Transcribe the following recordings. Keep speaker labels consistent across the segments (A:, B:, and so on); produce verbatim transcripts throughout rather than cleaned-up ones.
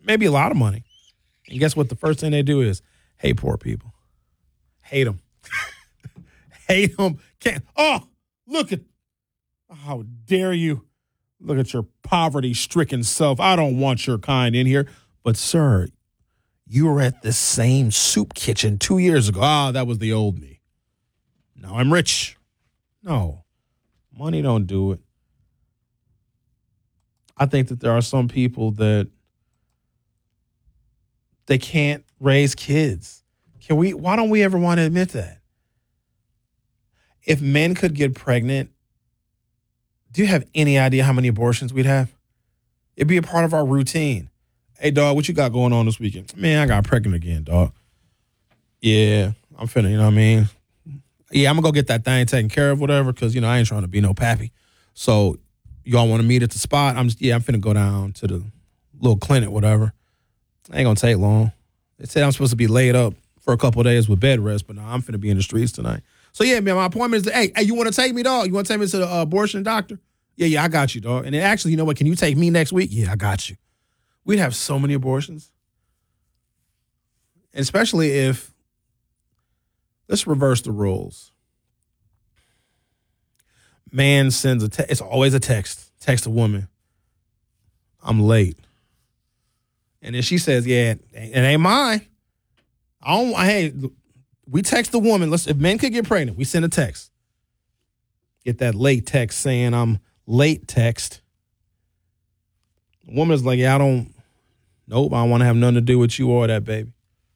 A: maybe a lot of money. And guess what? The first thing they do is hate poor people. Hate them. Hate them. Can't. Oh, look at. How dare you? Look at your poverty-stricken self. I don't want your kind in here. But, sir, you were at the same soup kitchen two years ago. Ah, that was the old me. Now I'm rich. No. Money don't do it. I think that there are some people that they can't raise kids. Can we? Why don't we ever want to admit that? If men could get pregnant, do you have any idea how many abortions we'd have? It'd be a part of our routine. Hey, dog, what you got going on this weekend? Man, I got pregnant again, dog. Yeah, I'm finna, you know what I mean? Yeah, I'm going to go get that thing taken care of, whatever, because, you know, I ain't trying to be no pappy. So y'all want to meet at the spot? I'm just, yeah, I'm finna go down to the little clinic, whatever. Ain't going to take long. They said I'm supposed to be laid up for a couple of days with bed rest, but no, I'm finna be in the streets tonight. So, yeah, man, my appointment is, hey, hey, you want to take me, dog? You want to take me to the uh, abortion doctor? Yeah, yeah, I got you, dog. And then actually, you know what? Can you take me next week? Yeah, I got you. We'd have so many abortions. And especially if, let's reverse the roles. Man sends a text. It's always a text. Text a woman. I'm late. And then she says, yeah, it ain't mine. I don't, hey, we text the woman. Let's, if men could get pregnant, we send a text. Get that late text saying I'm late text. The woman's like, yeah, I don't, nope, I don't want to have nothing to do with you or that baby.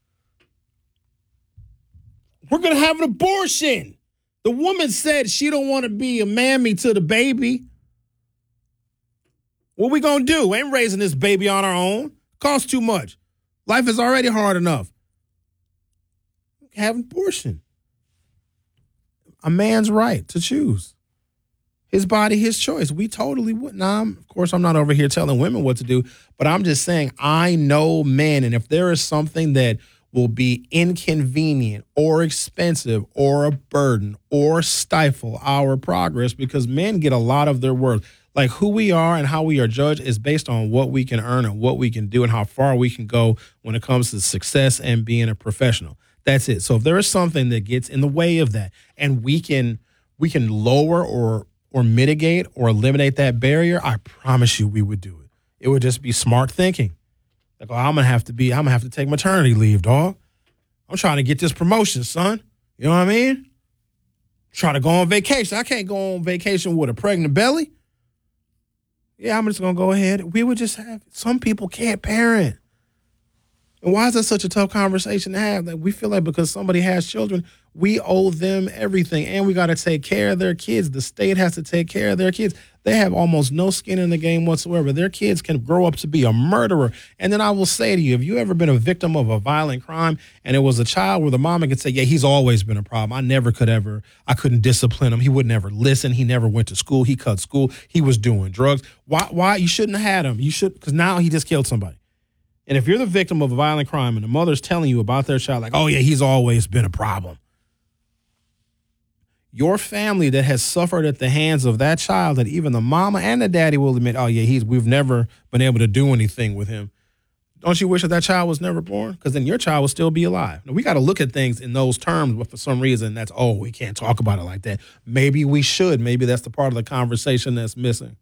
A: We're going to have an abortion. The woman said she don't want to be a mammy to the baby. What we going to do? Ain't raising this baby on our own. Costs too much. Life is already hard enough. Have an abortion. A man's right to choose. His body, his choice. We totally would. Now, I'm, of course, I'm not over here telling women what to do, but I'm just saying I know men, and if there is something that will be inconvenient or expensive or a burden or stifle our progress, because men get a lot of their worth. Like who we are and how we are judged is based on what we can earn and what we can do and how far we can go when it comes to success and being a professional. That's it. So if there is something that gets in the way of that and we can we can lower or or mitigate or eliminate that barrier, I promise you we would do it. It would just be smart thinking. Like, oh, I'm gonna have to be, I'm gonna have to take maternity leave, dog. I'm trying to get this promotion, son. You know what I mean? Trying to go on vacation. I can't go on vacation with a pregnant belly. Yeah, I'm just gonna go ahead. We would just have, some people can't parent. And why is that such a tough conversation to have? Like we feel like because somebody has children, we owe them everything, and we got to take care of their kids. The state has to take care of their kids. They have almost no skin in the game whatsoever. Their kids can grow up to be a murderer. And then I will say to you, have you ever been a victim of a violent crime and it was a child where the mama could say, yeah, he's always been a problem. I never could ever, I couldn't discipline him. He would never listen. He never went to school. He cut school. He was doing drugs. Why? Why? You shouldn't have had him. You should, because now he just killed somebody. And if you're the victim of a violent crime and the mother's telling you about their child, like, oh, yeah, he's always been a problem. Your family that has suffered at the hands of that child, that even the mama and the daddy will admit, oh, yeah, he's we've never been able to do anything with him. Don't you wish that that child was never born? Because then your child will still be alive. Now, we got to look at things in those terms, but for some reason that's, oh, we can't talk about it like that. Maybe we should. Maybe that's the part of the conversation that's missing.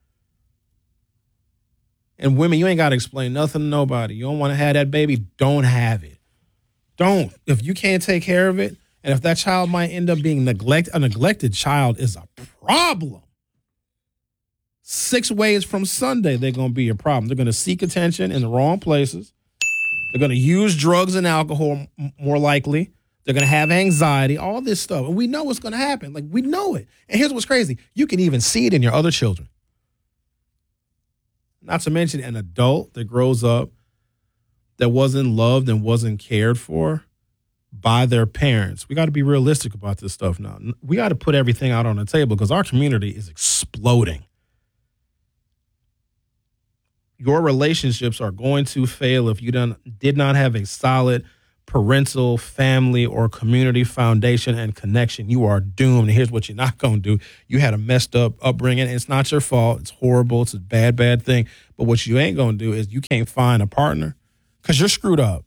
A: And women, you ain't got to explain nothing to nobody. You don't want to have that baby, don't have it. Don't. If you can't take care of it, and if that child might end up being neglected, a neglected child is a problem. Six ways from Sunday, they're going to be a problem. They're going to seek attention in the wrong places. They're going to use drugs and alcohol more likely. They're going to have anxiety, all this stuff. And we know what's going to happen. Like, we know it. And here's what's crazy. You can even see it in your other children. Not to mention an adult that grows up that wasn't loved and wasn't cared for by their parents. We got to be realistic about this stuff now. We got to put everything out on the table because our community is exploding. Your relationships are going to fail if you don't, did not have a solid parental, family, or community foundation and connection, you are doomed. And here's what you're not going to do. You had a messed up upbringing. And it's not your fault. It's horrible. It's a bad, bad thing. But what you ain't going to do is you can't find a partner because you're screwed up.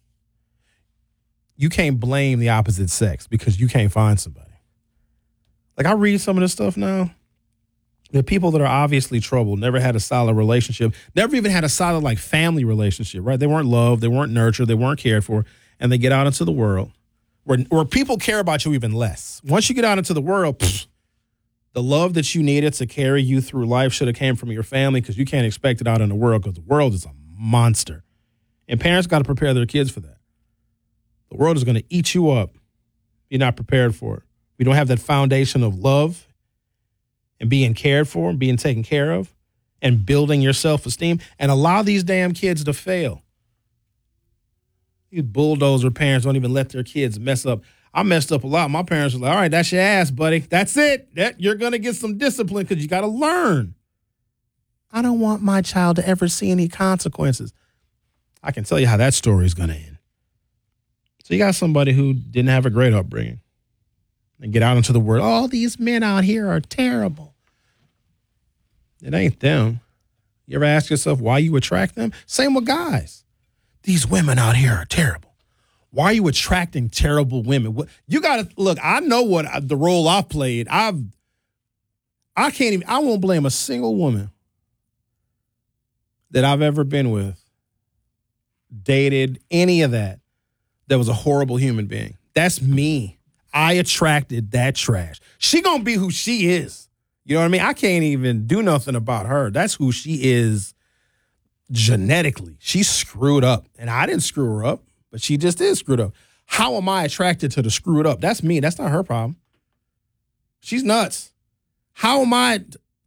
A: You can't blame the opposite sex because you can't find somebody. Like, I read some of this stuff now. The people that are obviously troubled, never had a solid relationship, never even had a solid, like, family relationship, right? They weren't loved. They weren't nurtured. They weren't cared for. And they get out into the world where, where people care about you even less. Once you get out into the world, pfft, the love that you needed to carry you through life should have came from your family because you can't expect it out in the world because the world is a monster. And parents got to prepare their kids for that. The world is going to eat you up. You're not prepared for it. We don't have that foundation of love and being cared for and being taken care of and building your self-esteem, and allow these damn kids to fail. These bulldozer parents don't even let their kids mess up. I messed up a lot. My parents were like, all right, that's your ass, buddy. That's it. That, you're going to get some discipline because you got to learn. I don't want my child to ever see any consequences. I can tell you how that story is going to end. So you got somebody who didn't have a great upbringing and get out into the world. All these men out here are terrible. It ain't them. You ever ask yourself why you attract them? Same with guys. These women out here are terrible. Why are you attracting terrible women? You got to look. I know what the role I've played. I've, I can't even. I won't blame a single woman that I've ever been with, dated, any of that. That was a horrible human being. That's me. I attracted that trash. She gonna be who she is. You know what I mean? I can't even do nothing about her. That's who she is genetically. She's screwed up. And I didn't screw her up, but she just is screwed up. How am I attracted to the screwed up? That's me. That's not her problem. She's nuts. How am I?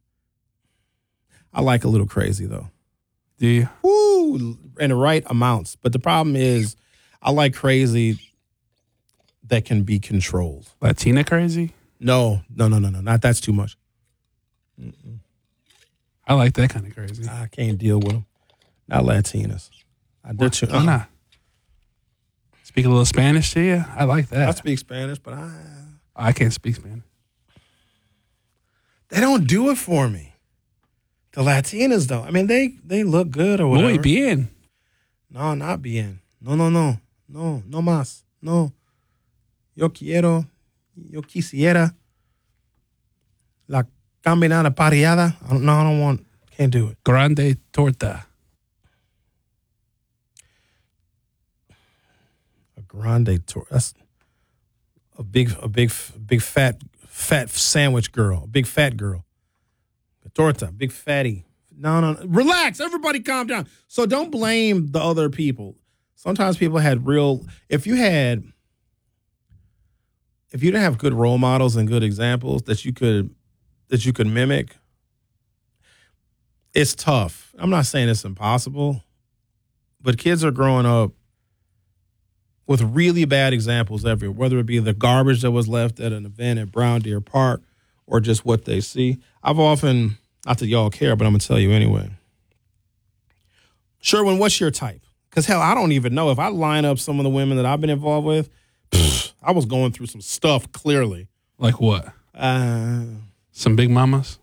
A: I like a little crazy, though.
B: Do you?
A: Woo, in the right amounts. But the problem is, I like crazy that can be controlled.
B: Latina crazy?
A: No, no, no, no, no. Not that's too much. Mm-mm.
B: I like that kind of crazy.
A: I can't deal with them. Not Latinas. I do too.
B: Why not? Speak a little Spanish to you? I like that.
A: I speak Spanish, but I
B: I can't speak Spanish.
A: They don't do it for me. The Latinas don't. I mean, they they look good or whatever.
B: Muy bien.
A: No, not bien. No, no, no. No, no más. No. Yo quiero, yo quisiera la caminada pareada. I don't know. I don't want, can't do it.
B: Grande torta.
A: A grande torta. That's a big, a big, big fat, fat sandwich girl. A big fat girl. A torta, big fatty. No, no, no. Relax. Everybody calm down. So don't blame the other people. Sometimes people had real, if you had, if you didn't have good role models and good examples that you could, that you could mimic, it's tough. I'm not saying it's impossible, but kids are growing up with really bad examples everywhere, whether it be the garbage that was left at an event at Brown Deer Park or just what they see. I've often, not that y'all care, but I'm going to tell you anyway. Sherwin, what's your type? Because, hell, I don't even know. If I line up some of the women that I've been involved with, pfft, I was going through some stuff, clearly.
B: Like what?
A: Uh,
B: Some big mamas?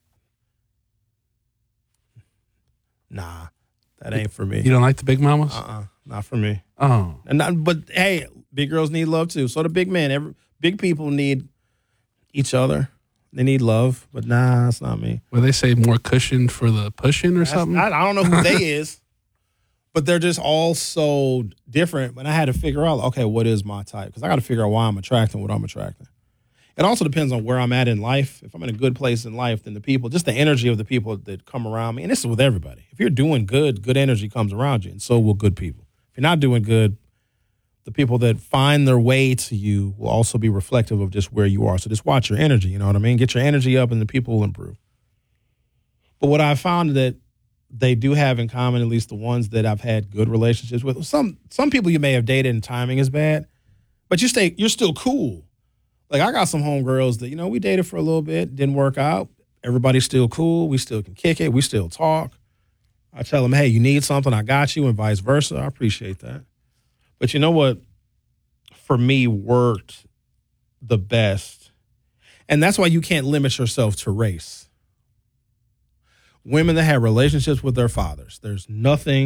A: Nah, that ain't for me.
B: You don't like the big mamas?
A: Uh-uh, not for me.
B: Oh.
A: And not, but, hey, big girls need love, too. So do big men. Every, big people need each other. They need love, but nah, that's not me.
B: Well, they say more cushion for the pushing or
A: That's,
B: something?
A: I, I don't know who they is. But they're just all so different. But I had to figure out, okay, what is my type? Because I got to figure out why I'm attracting what I'm attracting. It also depends on where I'm at in life. If I'm in a good place in life, then the people, just the energy of the people that come around me, and this is with everybody. If you're doing good, good energy comes around you, and so will good people. If you're not doing good, the people that find their way to you will also be reflective of just where you are. So just watch your energy, you know what I mean? Get your energy up, and the people will improve. But what I found that they do have in common, at least the ones that I've had good relationships with. Some some people you may have dated and timing is bad, but you stay you're still cool. Like I got some homegirls that, you know, we dated for a little bit, didn't work out. Everybody's still cool. We still can kick it. We still talk. I tell them, hey, you need something, I got you, and vice versa. I appreciate that. But you know what, for me, worked the best, and that's why you can't limit yourself to race. Women that have relationships with their fathers, there's nothing